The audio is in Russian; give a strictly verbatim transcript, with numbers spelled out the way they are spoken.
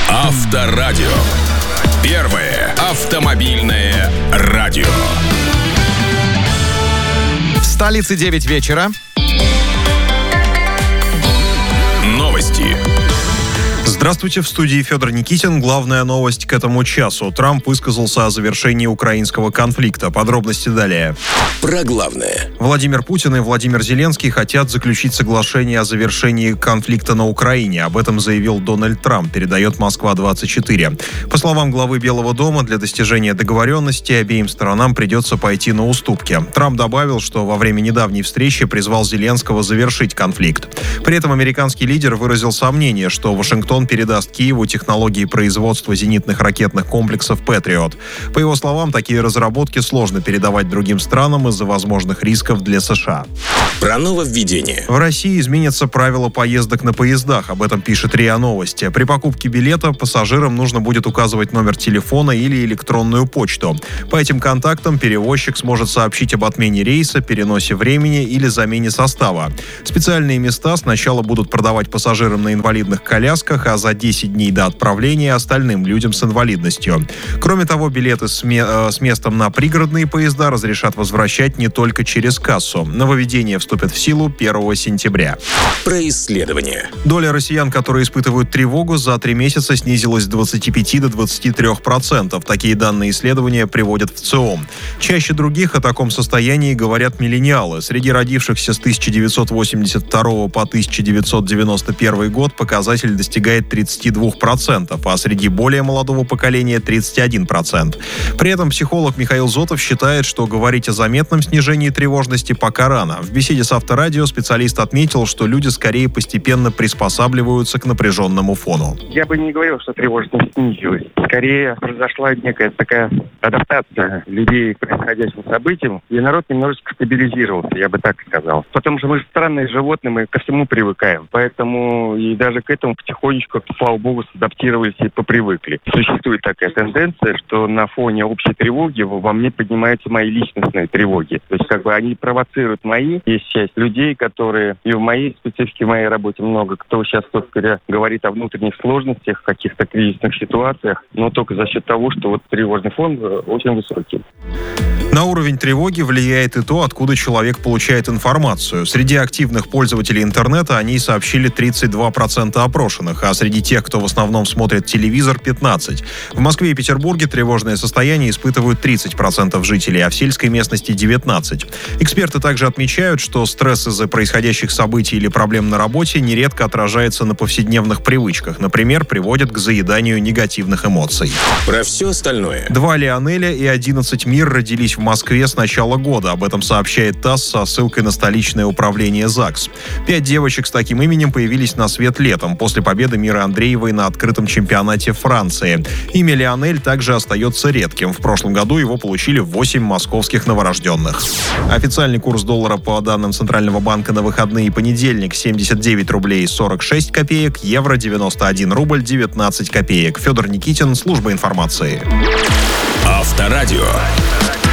Авторадио. Первое автомобильное радио. В столице девять вечера. Новости. Здравствуйте, в студии Федор Никитин. Главная новость к этому часу. Трамп высказался о завершении украинского конфликта. Подробности далее. Про главное. Владимир Путин и Владимир Зеленский хотят заключить соглашение о завершении конфликта на Украине. Об этом заявил Дональд Трамп, передает Москва двадцать четыре. По словам главы Белого дома, для достижения договоренности обеим сторонам придется пойти на уступки. Трамп добавил, что во время недавней встречи призвал Зеленского завершить конфликт. При этом американский лидер выразил сомнение, что Вашингтон передаст Киеву технологии производства зенитных ракетных комплексов «Патриот». По его словам, такие разработки сложно передавать другим странам из-за возможных рисков для США. Про нововведение. В России изменятся правила поездок на поездах. Об этом пишет РИА Новости. При покупке билета пассажирам нужно будет указывать номер телефона или электронную почту. По этим контактам перевозчик сможет сообщить об отмене рейса, переносе времени или замене состава. Специальные места сначала будут продавать пассажирам на инвалидных колясках, а за десять дней до отправления остальным людям с инвалидностью. Кроме того, билеты с, ме- э, с местом на пригородные поезда разрешат возвращать не только через кассу. Нововведение вступит в силу первого сентября. Про исследование. Доля россиян, которые испытывают тревогу, за три месяца снизилась с двадцати пяти до двадцати трёх процентов. Такие данные исследования приводят в ЦИОМ. Чаще других о таком состоянии говорят миллениалы. Среди родившихся с тысяча девятьсот восемьдесят второго по тысяча девятьсот девяносто первый год показатель достигает тридцати двух процентов, а среди более молодого поколения тридцать один процент. При этом психолог Михаил Зотов считает, что говорить о заметном снижении тревожности пока рано. В беседе с Авторадио специалист отметил, что люди скорее постепенно приспосабливаются к напряженному фону. Я бы не говорил, что тревожность снизилась. Скорее произошла некая такая адаптация людей к происходящим событиям, и народ немножечко стабилизировался, я бы так сказал. Потому что мы же странные животные, мы ко всему привыкаем. Поэтому и даже к этому потихонечку, слава богу, адаптировались и попривыкли. Существует такая тенденция, что на фоне общей тревоги во мне поднимаются мои личностные тревоги. То есть как бы они провоцируют мои. Есть часть людей, которые и в моей специфике, в моей работе много кто сейчас, собственно говоря, говорит о внутренних сложностях, каких-то кризисных ситуациях, но только за счет того, что вот тревожный фон очень высокий. На уровень тревоги влияет и то, откуда человек получает информацию. Среди активных пользователей интернета о ней сообщили тридцать два процента опрошенных, а среди тех, кто в основном смотрит телевизор, пятнадцать процентов. В Москве и Петербурге тревожное состояние испытывают тридцать процентов жителей, а в сельской местности девятнадцать процентов. Эксперты также отмечают, что стресс из-за происходящих событий или проблем на работе нередко отражается на повседневных привычках. Например, приводит к заеданию негативных эмоций. Про все остальное. Два Лионеля и одиннадцать Мир родились в Москве с начала года. Об этом сообщает ТАСС со ссылкой на столичное управление ЗАГС. Пять девочек с таким именем появились на свет летом, после победы Миры Андреевой на открытом чемпионате Франции. Имя Лионель также остается редким. В прошлом году его получили восемь московских новорожденных. Официальный курс доллара по данным Центрального банка на выходные и понедельник семьдесят девять рублей сорок шесть копеек, евро девяносто один рубль девятнадцать копеек. Федор Никитин, служба информации. Авторадио.